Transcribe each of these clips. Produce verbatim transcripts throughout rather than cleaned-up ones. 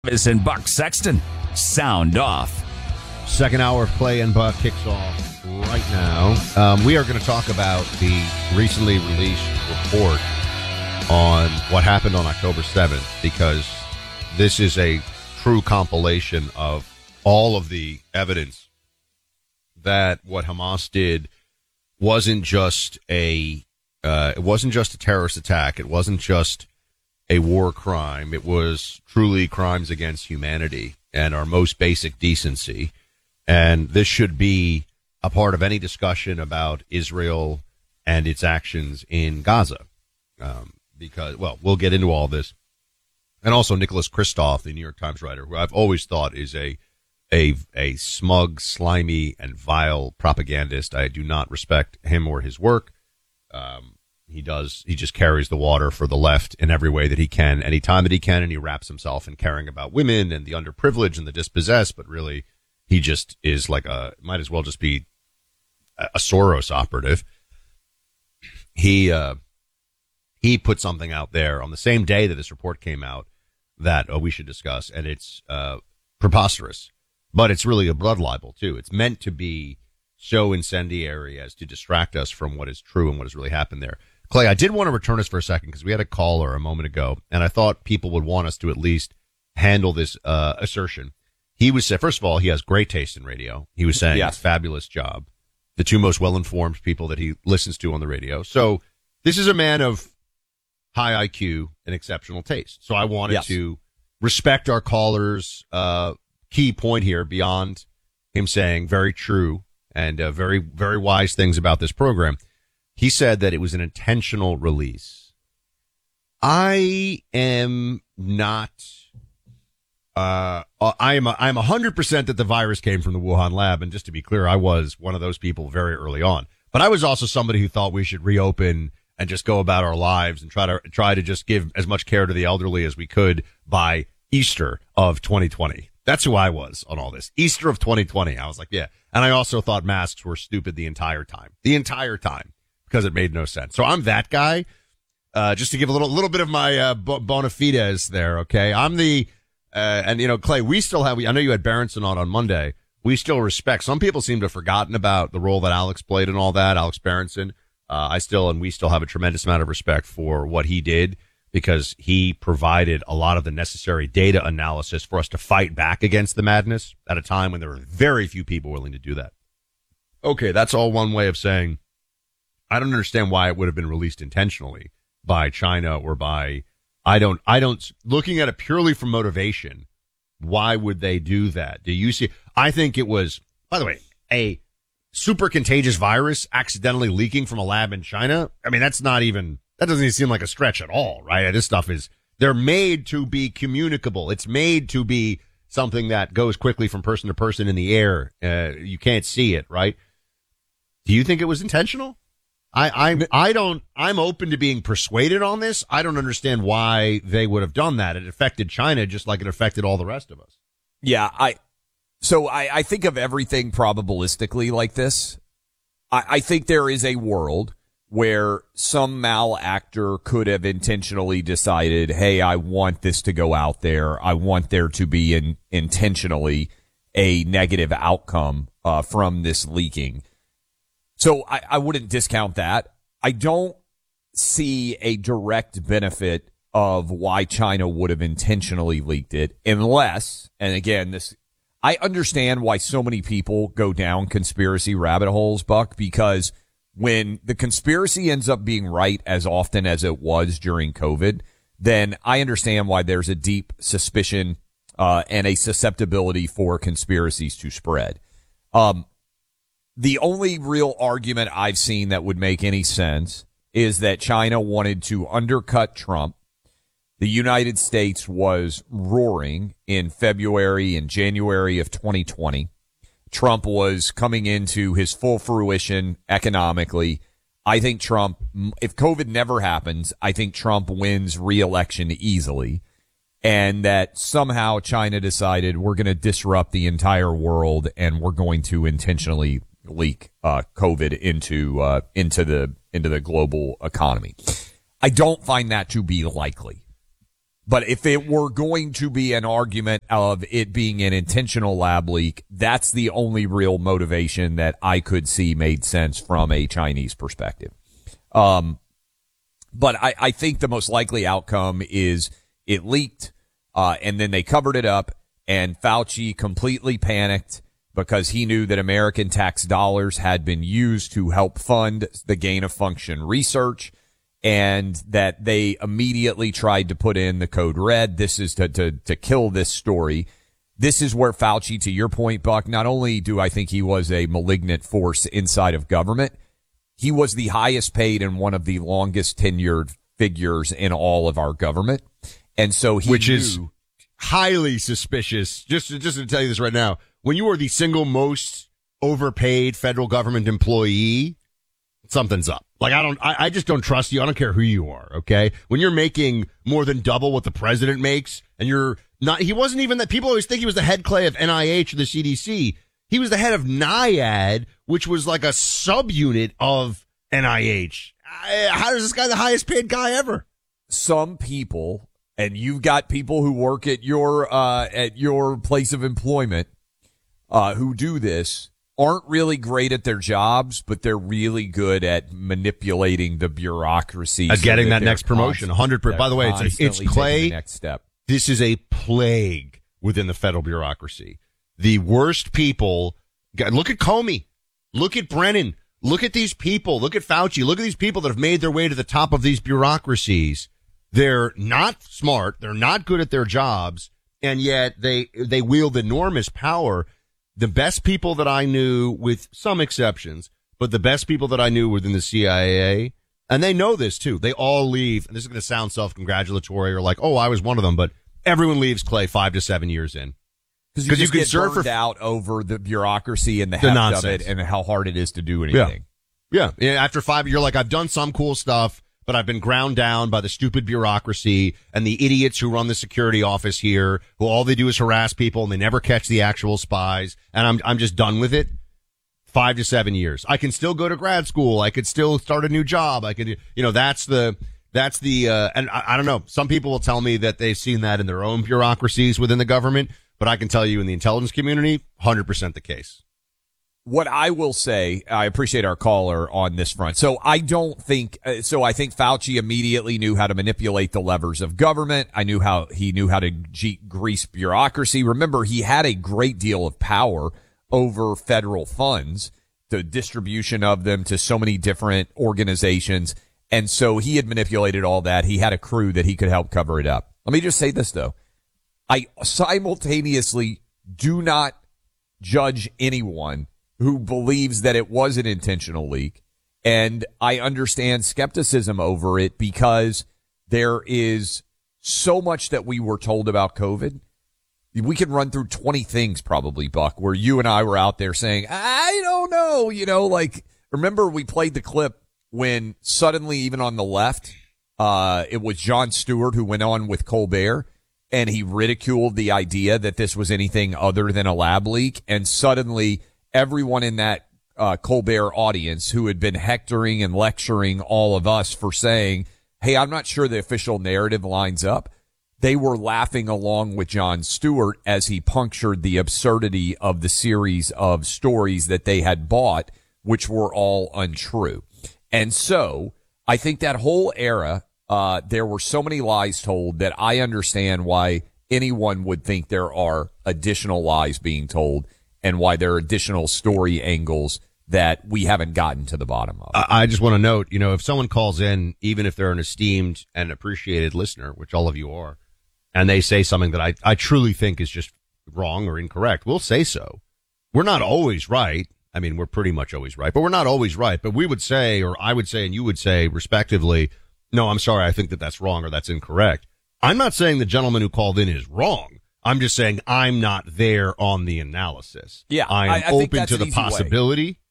And Buck Sexton, sound off. Second hour of Clay and Buck kicks off right now. Um, we are going to talk about the recently released report on what happened on October seventh, because this is a true compilation of all of the evidence that what Hamas did wasn't just a uh, it wasn't just a terrorist attack. It wasn't just a war crime. It was truly crimes against humanity and our most basic decency. And this should be a part of any discussion about Israel and its actions in Gaza. Um, because, well, we'll get into all this. And also Nicholas Kristof, the New York Times writer, who I've always thought is a, a, a smug, slimy, and vile propagandist. I do not respect him or his work. Um, He does. He just carries the water for the left in every way that he can, any time that he can, and he wraps himself in caring about women and the underprivileged and the dispossessed. But really, he just is like a might as well just be a Soros operative. He uh, he put something out there on the same day that this report came out that uh, we should discuss, and it's uh, preposterous, but it's really a blood libel too. It's meant to be so incendiary as to distract us from what is true and what has really happened there. Clay, I did want to return us for a second because we had a caller a moment ago, and I thought people would want us to at least handle this uh, assertion. He was saying, first of all, he has great taste in radio. He was saying, yes, fabulous job. The two most well-informed people that he listens to on the radio. So this is a man of high I Q and exceptional taste. So I wanted yes. to respect our caller's uh, key point here beyond him saying very true and uh, very, very wise things about this program. He said that it was an intentional release. I am not, uh, I am, I'm a hundred percent that the virus came from the Wuhan lab. And just to be clear, I was one of those people very early on, but I was also somebody who thought we should reopen and just go about our lives and try to, try to just give as much care to the elderly as we could by Easter of twenty twenty. That's who I was on all this. Easter of twenty twenty. I was like, yeah. And I also thought masks were stupid the entire time, the entire time, because it made no sense. So I'm that guy. Uh, just to give a little, little bit of my, uh, bona fides there. Okay. I'm the, uh, and you know, Clay, we still have, I know you had Berenson on on Monday. We still respect. Some people seem to have forgotten about the role that Alex played and all that. Alex Berenson. Uh, I still, and we still have a tremendous amount of respect for what he did, because he provided a lot of the necessary data analysis for us to fight back against the madness at a time when there were very few people willing to do that. Okay, that's all one way of saying I don't understand why it would have been released intentionally by China or by, I don't, I don't, looking at it purely from motivation, why would they do that? Do you see? I think it was, by the way, a super contagious virus accidentally leaking from a lab in China. I mean, that's not even, that doesn't even seem like a stretch at all, right? This stuff is, they're made to be communicable. It's made to be something that goes quickly from person to person in the air. Uh, you can't see it, right? Do you think it was intentional? I, I, I don't, I'm open to being persuaded on this. I don't understand why they would have done that. It affected China just like it affected all the rest of us. Yeah, I, so I, I think of everything probabilistically like this. I, I think there is a world where some malactor could have intentionally decided, hey, I want this to go out there. I want there to be an intentionally a negative outcome uh, from this leaking. So I, I wouldn't discount that. I don't see a direct benefit of why China would have intentionally leaked it unless, and again, this, I understand why so many people go down conspiracy rabbit holes, Buck, because when the conspiracy ends up being right as often as it was during COVID, then I understand why there's a deep suspicion uh, and a susceptibility for conspiracies to spread. Um, the only real argument I've seen that would make any sense is that China wanted to undercut Trump. The United States was roaring in February and January of twenty twenty. Trump was coming into his full fruition economically. I think Trump, if COVID never happens, I think Trump wins re-election easily. And that somehow China decided we're going to disrupt the entire world and we're going to intentionally leak uh COVID into uh into the into the global economy. I don't find that to be likely. But if it were going to be an argument of it being an intentional lab leak, that's the only real motivation that I could see made sense from a Chinese perspective. Um, but I, I think the most likely outcome is it leaked, uh, and then they covered it up, and Fauci completely panicked because he knew that American tax dollars had been used to help fund the gain of function research, and that they immediately tried to put in the code red. This is to, to, to kill this story. This is where Fauci, to your point, Buck, not only do I think he was a malignant force inside of government, he was the highest paid and one of the longest tenured figures in all of our government. And so he Which knew, is highly suspicious. Just, just to tell you this right now, when you are the single most overpaid federal government employee, something's up. Like, I don't, I, I just don't trust you. I don't care who you are. Okay. When you're making more than double what the president makes, and you're not, he wasn't even that. People always think he was the head clay of N I H or the C D C. He was the head of NIAID, which was like a subunit of N I H. I, how is this guy the highest paid guy ever? some people, and you've got people who work at your, uh, at your place of employment, uh, who do this, aren't really great at their jobs, but they're really good at manipulating the bureaucracy. At so getting that that next promotion. one hundred percent. By the way, it's, it's constantly Clay. taking the next step. This is a plague within the federal bureaucracy. The worst people. Look at Comey. Look at Brennan. Look at these people. Look at Fauci. Look at these people that have made their way to the top of these bureaucracies. They're not smart. They're not good at their jobs. And yet they, they wield enormous power. The best people that I knew, with some exceptions, but the best people that I knew within the C I A, and they know this too, they all leave, and this is going to sound self-congratulatory or like, oh, I was one of them, but everyone leaves, Clay, five to seven years in. Because you, you can get serve burned for out over the bureaucracy and the, the heft nonsense of it and how hard it is to do anything. Yeah. yeah. Yeah. After five, you're like, I've done some cool stuff, but I've been ground down by the stupid bureaucracy and the idiots who run the security office here, who all they do is harass people and they never catch the actual spies. And I'm, I'm just done with it. Five to seven years. I can still go to grad school. I could still start a new job. I could, you know, that's the, that's the, uh, and I, I don't know. Some people will tell me that they've seen that in their own bureaucracies within the government, but I can tell you in the intelligence community, one hundred percent the case. What I will say, I appreciate our caller on this front. So I don't think, uh, so I think Fauci immediately knew how to manipulate the levers of government. I knew how, he knew how to g- grease bureaucracy. Remember, he had a great deal of power over federal funds, the distribution of them to so many different organizations. And so he had manipulated all that. He had a crew that he could help cover it up. Let me just say this, though. I simultaneously do not judge anyone who believes that it was an intentional leak. And I understand skepticism over it because there is so much that we were told about COVID. We can run through twenty things probably, Buck, where you and I were out there saying, I don't know, you know, like, remember we played the clip when suddenly, even on the left, uh, it was Jon Stewart who went on with Colbert. And he ridiculed the idea that this was anything other than a lab leak. And suddenly everyone in that uh, Colbert audience who had been hectoring and lecturing all of us for saying, hey, I'm not sure the official narrative lines up, they were laughing along with Jon Stewart as he punctured the absurdity of the series of stories that they had bought, which were all untrue. And so I think that whole era, Uh, there were so many lies told that I understand why anyone would think there are additional lies being told and why there are additional story angles that we haven't gotten to the bottom of. I just want to note, you know, if someone calls in, even if they're an esteemed and appreciated listener, which all of you are, and they say something that I, I truly think is just wrong or incorrect, we'll say so. We're not always right. I mean, we're pretty much always right, but we're not always right. But we would say, or I would say, and you would say, respectively, no, I'm sorry, I think that that's wrong or that's incorrect. I'm not saying the gentleman who called in is wrong. I'm just saying I'm not there on the analysis. Yeah, I am I, I open to the possibility. Way.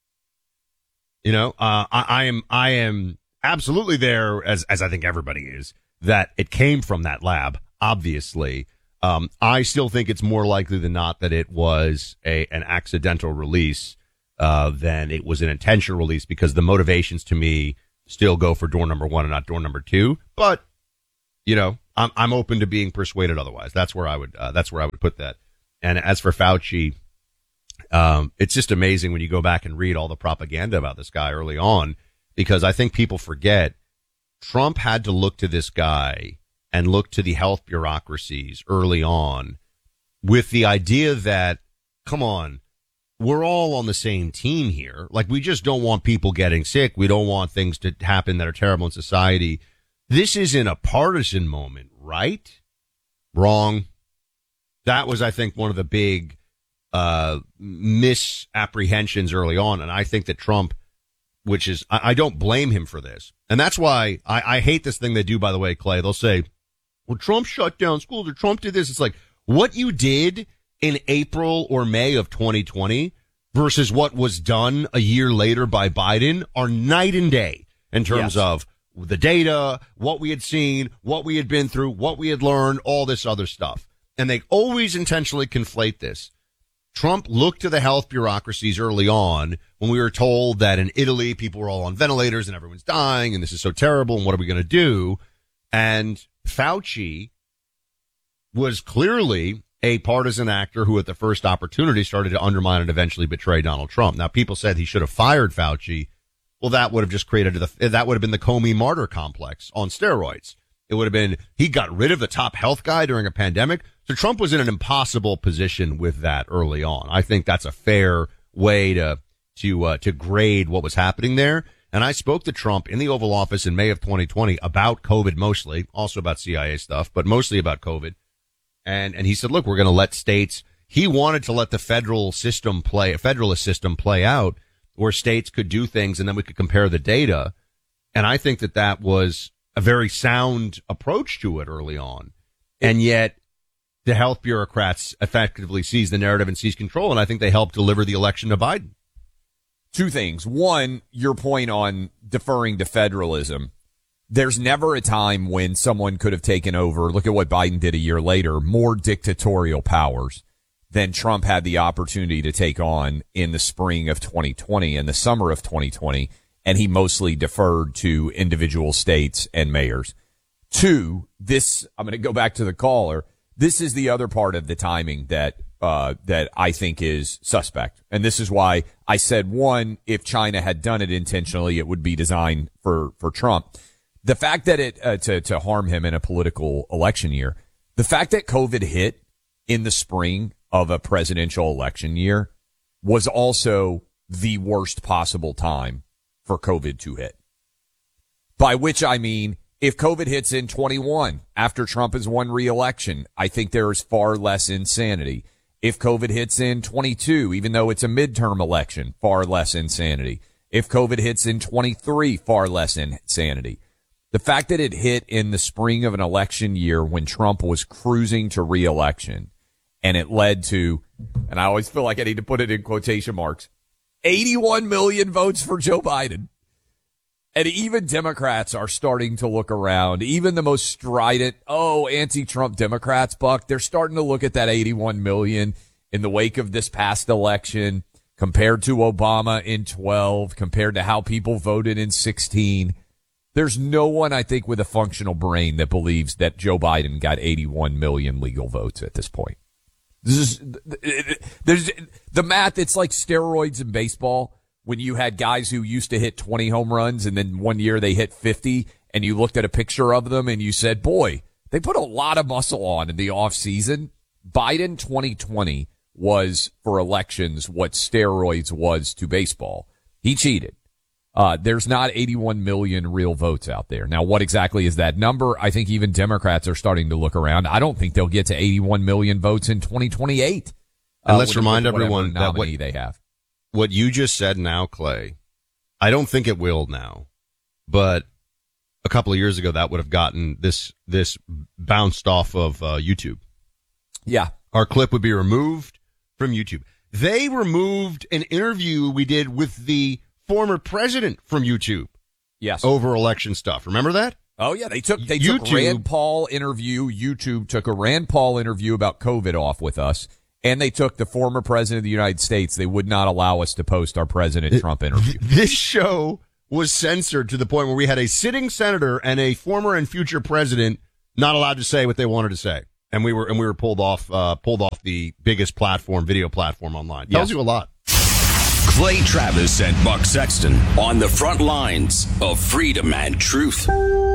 You know, uh, I, I am, I am absolutely there, as, as I think everybody is, that it came from that lab, obviously. Um, I still think it's more likely than not that it was a, an accidental release, uh, than it was an intentional release, because the motivations to me still go for door number one and not door number two. But, you know, I'm, I'm open to being persuaded otherwise. That's where I would, uh, that's where I would put that. And as for Fauci, um, it's just amazing when you go back and read all the propaganda about this guy early on, because I think people forget Trump had to look to this guy and look to the health bureaucracies early on with the idea that, come on, we're all on the same team here. Like, we just don't want people getting sick. We don't want things to happen that are terrible in society. This isn't a partisan moment, right? Wrong. That was, I think, one of the big uh misapprehensions early on. And I think that Trump, which is, I, I don't blame him for this. And that's why I, I hate this thing they do, by the way, Clay. They'll say, well, Trump shut down schools or Trump did this. It's like, what you did in April or May of twenty twenty versus what was done a year later by Biden are night and day in terms yes. of the data, what we had seen, what we had been through, what we had learned, all this other stuff. And they always intentionally conflate this. Trump looked to the health bureaucracies early on when we were told that in Italy, people were all on ventilators and everyone's dying and this is so terrible and what are we going to do? And Fauci was clearly a partisan actor who at the first opportunity started to undermine and eventually betray Donald Trump. Now, people said he should have fired Fauci. Well, that would have just created the, that would have been the Comey martyr complex on steroids. It would have been, he got rid of the top health guy during a pandemic. So Trump was in an impossible position with that early on. I think that's a fair way to, to, uh, to grade what was happening there. And I spoke to Trump in the Oval Office in May of twenty twenty about COVID mostly, also about C I A stuff, but mostly about COVID. And, and he said, look, we're going to let states, he wanted to let the federal system play, a federalist system play out where states could do things and then we could compare the data. And I think that that was a very sound approach to it early on. And yet the health bureaucrats effectively seized the narrative and seized control. And I think they helped deliver the election to Biden. Two things. One, your point on deferring to federalism. There's never a time when someone could have taken over. Look at what Biden did a year later, more dictatorial powers than Trump had the opportunity to take on in the spring of twenty twenty and the summer of twenty twenty. And he mostly deferred to individual states and mayors. Two, this, I'm going to go back to the caller. This is the other part of the timing that, uh, that I think is suspect. And this is why I said, one, if China had done it intentionally, it would be designed for, for Trump. The fact that it, uh, to, to harm him in a political election year, the fact that COVID hit in the spring of a presidential election year was also the worst possible time for COVID to hit. By which I mean, if COVID hits in twenty-one, after Trump has won re-election, I think there is far less insanity. If COVID hits in twenty-two, even though it's a midterm election, far less insanity. If COVID hits in twenty-three, far less insanity. The fact that it hit in the spring of an election year when Trump was cruising to re-election, and it led to, and I always feel like I need to put it in quotation marks, eighty-one million votes for Joe Biden. And even Democrats are starting to look around. Even the most strident, oh, anti-Trump Democrats, Buck, they're starting to look at that eighty-one million in the wake of this past election compared to Obama in twelve, compared to how people voted in sixteen. There's no one, I think, with a functional brain that believes that Joe Biden got eighty-one million legal votes at this point. This is, there's the math. It's like steroids in baseball. When you had guys who used to hit twenty home runs and then one year they hit fifty and you looked at a picture of them and you said, boy, they put a lot of muscle on in the off season. Biden twenty twenty was for elections what steroids was to baseball. He cheated. Uh, there's not eighty-one million real votes out there. Now, what exactly is that number? I think even Democrats are starting to look around. I don't think they'll get to eighty-one million votes in twenty twenty-eight. And uh, let's remind everyone that what, they have. what you just said now, Clay, I don't think it will now, but a couple of years ago that would have gotten this, this bounced off of uh, YouTube. Yeah. Our clip would be removed from YouTube. They removed an interview we did with the former president from YouTube. Yes. Over election stuff. Remember that? Oh yeah, they took they YouTube, took Rand Paul interview. YouTube took a Rand Paul interview about COVID off with us, and they took the former president of the United States. They would not allow us to post our President Trump interview. This show was censored to the point where we had a sitting senator and a former and future president not allowed to say what they wanted to say. And we were and we were pulled off uh, pulled off the biggest platform, video platform online. Tells Yes. you a lot. Clay Travis and Buck Sexton on the front lines of freedom and truth.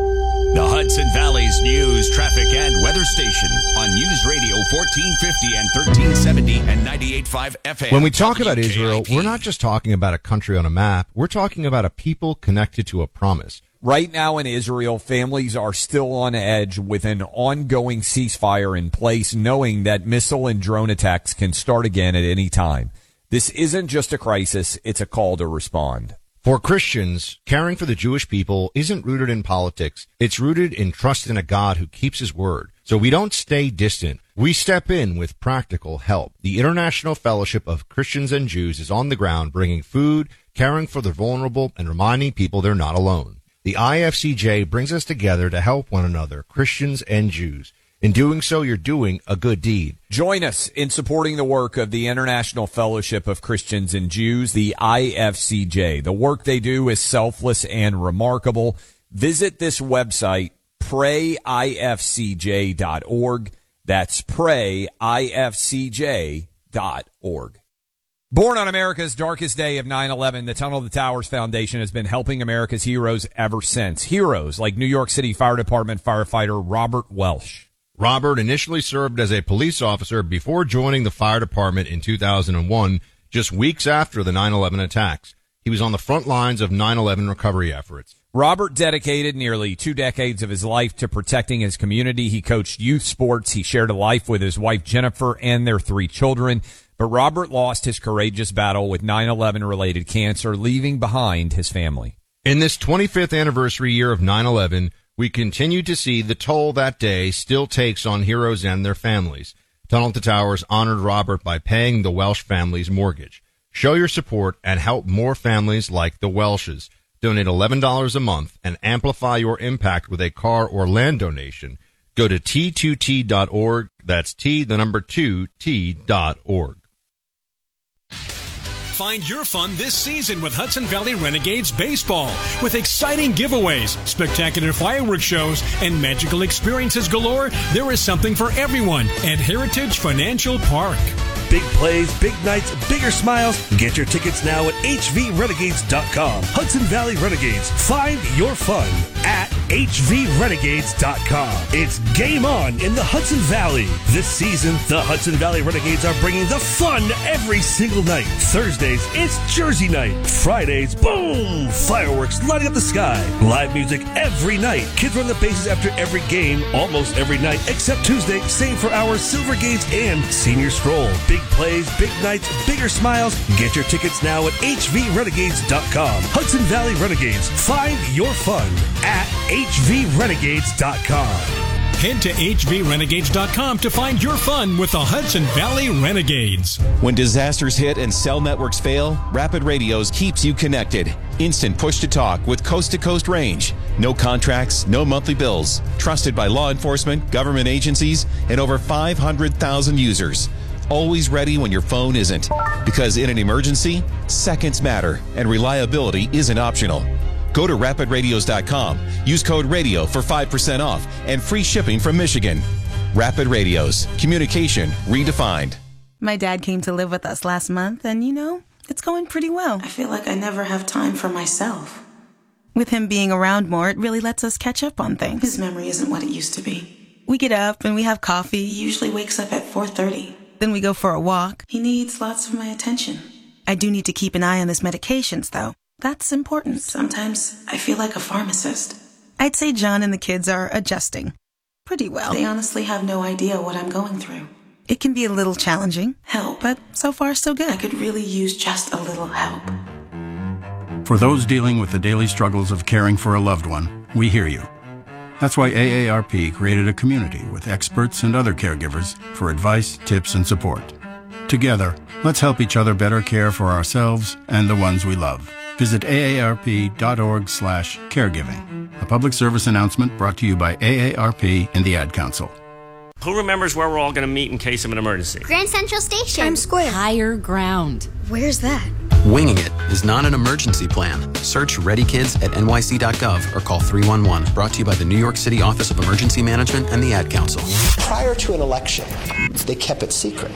The Hudson Valley's news, traffic, and weather station on News Radio fourteen fifty and thirteen seventy and ninety-eight point five F M. When we talk about W K I P. Israel, we're not just talking about a country on a map. We're talking about a people connected to a promise. Right now in Israel, families are still on edge with an ongoing ceasefire in place, knowing that missile and drone attacks can start again at any time. This isn't just a crisis, it's a call to respond. For Christians, caring for the Jewish people isn't rooted in politics. It's rooted in trust in a God who keeps his word. So we don't stay distant. We step in with practical help. The International Fellowship of Christians and Jews is on the ground bringing food, caring for the vulnerable, and reminding people they're not alone. The I F C J brings us together to help one another, Christians and Jews. In doing so, you're doing a good deed. Join us in supporting the work of the International Fellowship of Christians and Jews, the I F C J. The work they do is selfless and remarkable. Visit this website, pray I F C J dot org. That's pray I F C J dot org. Born on America's darkest day of nine eleven, the Tunnel to Towers Foundation has been helping America's heroes ever since. Heroes like New York City Fire Department firefighter Robert Welsh. Robert initially served as a police officer before joining the fire department in two thousand one, just weeks after the nine eleven attacks. He was on the front lines of nine eleven recovery efforts. Robert dedicated nearly two decades of his life to protecting his community. He coached youth sports. He shared a life with his wife, Jennifer, and their three children. But Robert lost his courageous battle with nine eleven related cancer, leaving behind his family. In this twenty-fifth anniversary year of nine eleven, we continue to see the toll that day still takes on heroes and their families. Tunnel to Towers honored Robert by paying the Welsh family's mortgage. Show your support and help more families like the Welshes. Donate eleven dollars a month and amplify your impact with a car or land donation. Go to T two T dot org. That's T, the number two, T dot org. Find your fun this season with Hudson Valley Renegades Baseball. With exciting giveaways, spectacular fireworks shows, and magical experiences galore, there is something for everyone at Heritage Financial Park. Big plays, big nights, bigger smiles. Get your tickets now at H V renegades dot com. Hudson Valley Renegades. Find your fun at H V renegades dot com. It's game on in the Hudson Valley. This season, the Hudson Valley Renegades are bringing the fun every single night. Thursdays, it's Jersey night. Fridays, boom! Fireworks lighting up the sky. Live music every night. Kids run the bases after every game, almost every night, except Tuesday, same for our Silver Gates and Senior Stroll. Big plays, big nights, bigger smiles. Get your tickets now at H V renegades dot com. Hudson Valley Renegades. Find your fun at H V renegades dot com. Head to H V renegades dot com to find your fun with the Hudson Valley Renegades. When disasters hit and cell networks fail, Rapid Radios keeps you connected. Instant push-to-talk with coast-to-coast range. No contracts, no monthly bills. Trusted by law enforcement, government agencies, and over five hundred thousand users. Always ready when your phone isn't. Because in an emergency, seconds matter, and reliability isn't optional. Go to rapid radios dot com. Use code RADIO for five percent off and free shipping from Michigan. Rapid Radios. Communication redefined. My dad came to live with us last month, and you know, it's going pretty well. I feel like I never have time for myself. With him being around more, it really lets us catch up on things. His memory isn't what it used to be. We get up and we have coffee. He usually wakes up at four thirty. Then we go for a walk. He needs lots of my attention. I do need to keep an eye on his medications, though. That's important. Sometimes I feel like a pharmacist. I'd say John and the kids are adjusting pretty well. They honestly have no idea what I'm going through. It can be a little challenging. Help. But so far, so good. I could really use just a little help. For those dealing with the daily struggles of caring for a loved one, we hear you. That's why A A R P created a community with experts and other caregivers for advice, tips, and support. Together, let's help each other better care for ourselves and the ones we love. Visit A A R P dot org slash caregiving. A public service announcement brought to you by A A R P and the Ad Council. Who remembers where we're all going to meet in case of an emergency? Grand Central Station. Times Square. Higher ground. Where's that? Winging It is not an emergency plan. Search Ready Kids at N Y C dot gov or call three one one. Brought to you by the New York City Office of Emergency Management and the Ad Council. Prior to an election, they kept it secret.